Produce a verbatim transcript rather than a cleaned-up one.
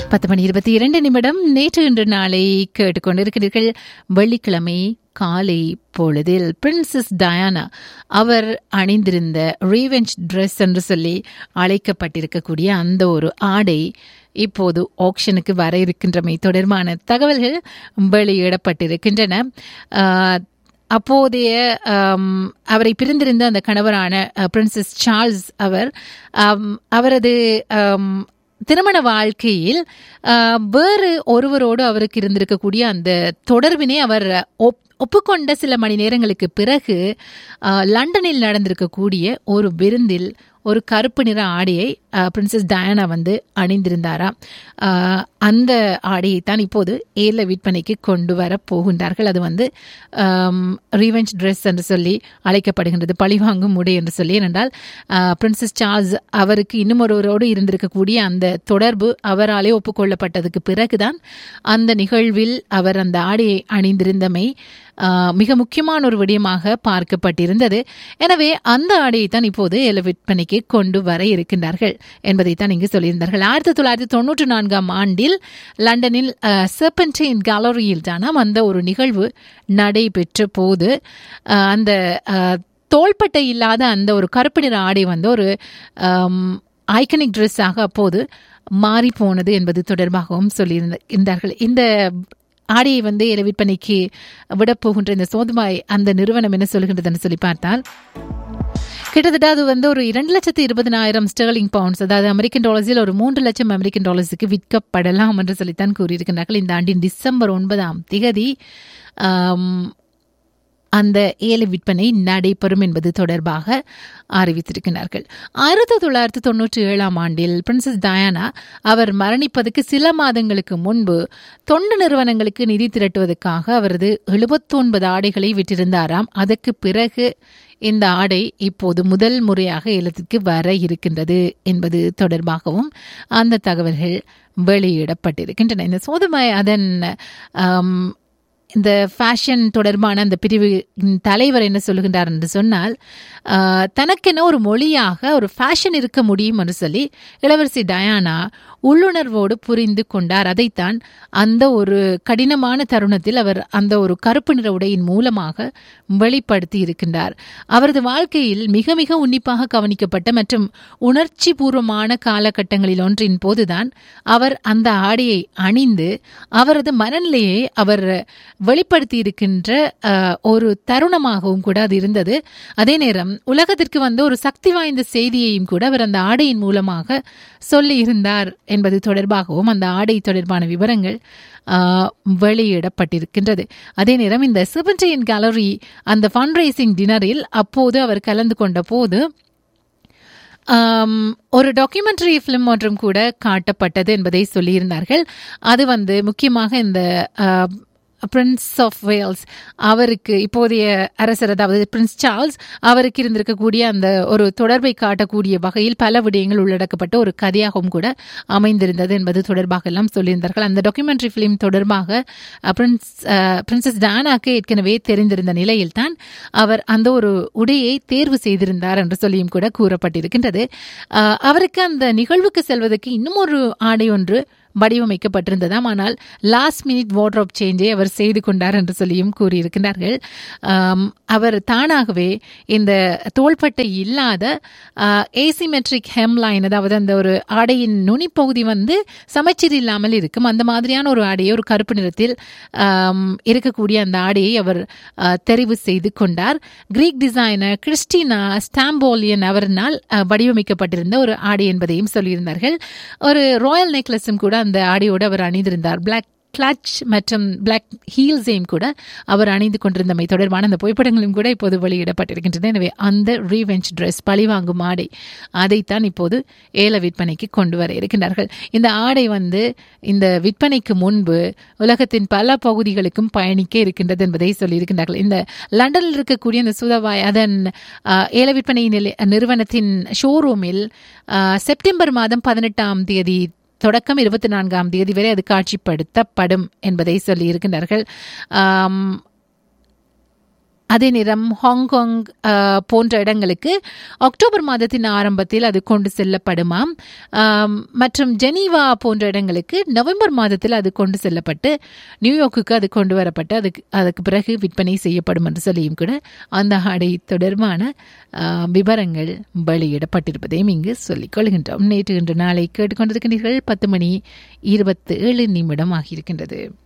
பத்து மணி இருபத்தி இரண்டு நிமிடம். நேற்று இன்று நாளை கேட்டுக்கொண்டிருக்கிறீர்கள். வெள்ளிக்கிழமை காலை பொழுதில் பிரின்சஸ் டயானா அவர் அணிந்திருந்த ரீவெஞ்ச் ட்ரெஸ் என்று சொல்லி அழைக்கப்பட்டிருக்கக்கூடிய அந்த ஒரு ஆடை இப்போது ஆக்ஷனுக்கு வர இருக்கின்றமை தொடர்பான தகவல்கள் வெளியிடப்பட்டிருக்கின்றன. அப்போதைய அவரை பிரிந்திருந்த அந்த கணவரான பிரின்சஸ் சார்ல்ஸ் அவர் அவரது திருமண வாழ்க்கையில் வேறு ஒருவரோடு அவருக்கு இருந்திருக்கக்கூடிய அந்த தொடர்பினை அவர் ஒப்புக்கொண்ட சில மணி நேரங்களுக்கு பிறகு லண்டனில் நடந்திருக்கக்கூடிய ஒரு விருந்தில் ஒரு கருப்பு நிற ஆடையை பிரின்சஸ் டயானா வந்து அணிந்திருந்தாராம். அந்த ஆடையை தான் இப்போது ஏல விற்பனைக்கு கொண்டு வர போகின்றார்கள். அது வந்து ரீவெஞ்ச் ட்ரெஸ் என்று சொல்லி அழைக்கப்படுகின்றது, பழிவாங்கும் உடை என்று சொல்லி. ஏனென்றால் பிரின்சஸ் சார்ல்ஸ் அவருக்கு இன்னும் ஒருவரோடு இருந்திருக்கக்கூடிய அந்த தொடர்பு அவராலே ஒப்புக்கொள்ளப்பட்டதுக்கு பிறகுதான் அந்த நிகழ்வில் அவர் அந்த ஆடையை அணிந்திருந்தமை மிக முக்கியமான ஒரு விடயமாக பார்க்கப்பட்டிருந்தது. எனவே அந்த ஆடையை தான் இப்போது ஏல விற்பனைக்கு கொண்டு வர இருக்கின்றார்கள் என்பதைத்தான் இங்கு சொல்லியிருந்தார்கள். ஆயிரத்தி தொள்ளாயிரத்தி தொன்னூற்றி நான்காம் ஆண்டில் லண்டனில் செர்பென்டைன் கேலரியில் தானாம் அந்த ஒரு நிகழ்வு நடைபெற்ற போது அந்த தோள்பட்டை இல்லாத அந்த ஒரு கருப்பு நிற ஆடை வந்து ஒரு ஐக்கனிக் ட்ரெஸ்ஸாக அப்போது மாறி போனது என்பது தொடர்பாகவும் சொல்லியிருந்தார்கள். இந்த ஆடையை வந்து ஏல விற்பனைக்கு விடப்போகின்ற இந்த சோதுமாய் அந்த நிறுவனம் என்ன சொல்கின்றதுன்னு சொல்லி பார்த்தால், கிட்டத்தட்ட அது வந்து ஒரு இரண்டு லட்சத்து இருபதினாயிரம் ஸ்டெர்லிங் பவுண்ட்ஸ், அதாவது அமெரிக்கன் டாலர்ஸில் ஒரு மூன்று லட்சம் அமெரிக்கன் டாலர்ஸுக்கு விற்கப்படலாம் என்று சொல்லித்தான் கூறியிருக்கிறார்கள். இந்த ஆண்டின் டிசம்பர் ஒன்பதாம் திகதி அந்த ஏல விற்பனை நடைபெறும் என்பது தொடர்பாக அறிவித்திருக்கிறார்கள். ஆயிரத்தி தொள்ளாயிரத்தி தொன்னூற்றி ஏழாம் ஆண்டில் பிரின்சஸ் டயானா அவர் மரணிப்பதற்கு சில மாதங்களுக்கு முன்பு தொண்டு நிறுவனங்களுக்கு நிதி திரட்டுவதற்காக அவரது எழுபத்தி ஒன்பது ஆடைகளை விற்றிருந்தாராம். அதற்கு பிறகு இந்த ஆடை இப்போது முதல் முறையாக ஏலத்திற்கு வர இருக்கின்றது என்பது தொடர்பாகவும் அந்த தகவல்கள் வெளியிடப்பட்டிருக்கின்றன. இந்த சோதமாய் அதன் இந்த ஃபேஷன் தொடர்பான அந்த பிரிவு தலைவர் என்ன சொல்லுகின்றார் என்று சொன்னால், தனக்கென ஒரு மொழியாக ஒரு ஃபேஷன் இருக்க முடியும் என்று சொல்லி இளவரசி டயானா உள்ளுணர்வோடு புரிந்து கொண்டார். அதைத்தான் அந்த ஒரு கடினமான தருணத்தில் அவர் அந்த ஒரு கருப்பு நிற உடையின் மூலமாக வெளிப்படுத்தி இருக்கின்றார். அவரது வாழ்க்கையில் மிக மிக உன்னிப்பாக கவனிக்கப்பட்ட மற்றும் உணர்ச்சி பூர்வமான காலகட்டங்களில் ஒன்றின் போதுதான் அவர் அந்த ஆடையை அணிந்து அவரது மனநிலையை அவர் வெளிப்படுத்தி இருக்கின்ற ஒரு தருணமாகவும் கூட அது இருந்தது. அதே நேரம் உலகத்திற்கு வந்து ஒரு சக்தி வாய்ந்த செய்தியையும் கூட அவர் அந்த ஆடையின் மூலமாக சொல்லி இருந்தார் என்பது தொடர்பாகவும் அந்த ஆடை தொடர்பான விவரங்கள் வெளியிடப்பட்டிருக்கின்றது. அதே நேரம் இந்த செர்பென்டைன் கேலரி அந்த ஃபண்ட் ரைசிங் டின்னரில் அப்போது அவர் கலந்து கொண்ட போது ஒரு டாக்குமெண்ட்ரி ஃபிலிம் ஒன்றும் கூட காட்டப்பட்டது என்பதை சொல்லியிருந்தார்கள். அது வந்து முக்கியமாக இந்த பிரின்ஸ் ஆஃப் வேல்ஸ் அவருக்கு இப்போதைய அரசர், அதாவது பிரின்ஸ் சார்ல்ஸ் அவருக்கு இருந்திருக்கக்கூடிய அந்த ஒரு தொடர்பை காட்டக்கூடிய வகையில் பல விடயங்கள் உள்ளடக்கப்பட்ட ஒரு கதையாகவும் கூட அமைந்திருந்தது என்பது தொடர்பாக எல்லாம் சொல்லியிருந்தார்கள். அந்த டாக்குமெண்ட்ரி ஃபிலிம் தொடர்பாக பிரின்ஸ் பிரின்சஸ் டயானாக்கு ஏற்கனவே தெரிந்திருந்த நிலையில் தான் அவர் அந்த ஒரு உடையை தேர்வு செய்திருந்தார் என்று சொல்லியும் கூட கூறப்பட்டிருக்கின்றது. அவருக்கு அந்த நிகழ்வுக்கு செல்வதற்கு இன்னும் ஒரு ஆடை ஒன்று வடிவமைக்கப்பட்டிருந்ததாம். ஆனால் லாஸ்ட் மினிட் வார்ட்ரோப் சேஞ்சை அவர் செய்து கொண்டார் என்று சொல்லியும் கூறியிருக்கிறார்கள். அவர் தானாகவே இந்த தோள்பட்டை இல்லாத ஏசிமெட்ரிக் ஹெம்லைன், அதாவது அந்த ஒரு ஆடையின் நுனிப்பகுதி வந்து சமச்சீர் இல்லாமல் இருக்கும் அந்த மாதிரியான ஒரு ஆடையை, ஒரு கருப்பு நிறத்தில் இருக்கக்கூடிய அந்த ஆடையை அவர் தெரிவு செய்து கொண்டார். கிரீக் டிசைனர் கிறிஸ்டினா ஸ்டாம்போலியன் அவரினால் வடிவமைக்கப்பட்டிருந்த ஒரு ஆடை என்பதையும் சொல்லியிருந்தார்கள். ஒரு ராயல் நெக்லஸும் கூட அந்த ஆடையோடு அவர் அணிந்திருந்தார். பிளாக் கிளட்ச் மற்றும் பிளாக் ஹீல்ஸையும் கூட அவர் அணிந்து கொண்டிருந்தமை தொடர்பான அந்த புகைப்படங்களும் கூட இப்போது வெளியிடப்பட்டிருக்கின்றன. எனவே அந்த ரீவெஞ்ச் ட்ரெஸ், பழிவாங்கும் ஆடை, அதைத்தான் இப்போது ஏல விற்பனைக்கு கொண்டு வர இருக்கின்றார்கள். இந்த ஆடை வந்து இந்த விற்பனைக்கு முன்பு உலகத்தின் பல பகுதிகளுக்கும் பயணிக்க இருக்கின்றது என்பதை சொல்லியிருக்கின்றார்கள். இந்த லண்டனில் இருக்கக்கூடிய இந்த சுதவாய் அதன் ஏல விற்பனை நிறுவனத்தின் ஷோரூமில் செப்டம்பர் மாதம் பதினெட்டாம் தேதி தொடக்கம் இருபத்தி நான்காம் தேதி வரை அது காட்சிப்படுத்தப்படும் என்பதை சொல்லி இருக்கின்றார்கள். அதே நேரம் ஹாங்காங் அஹ், போன்ற இடங்களுக்கு அக்டோபர் மாதத்தின் ஆரம்பத்தில் அது கொண்டு செல்லப்படுமாம். ஆம், மற்றும் ஜெனீவா போன்ற இடங்களுக்கு நவம்பர் மாதத்தில் அது கொண்டு செல்லப்பட்டு நியூயார்க்குக்கு அது கொண்டு வரப்பட்டு அதுக்கு அதுக்கு பிறகு விற்பனை செய்யப்படும் என்று சொல்லியும் கூட அந்த ஆடை தொடர்பான ஆஹ், விவரங்கள் வெளியிடப்பட்டிருப்பதையும் இங்கு சொல்லிக் கொள்கின்றோம். நேற்று இன்று நாளை கேட்டுக்கொண்டிருக்கின்றீர்கள். பத்து மணி இருபத்தி ஏழு நிமிடம் ஆகியிருக்கின்றது.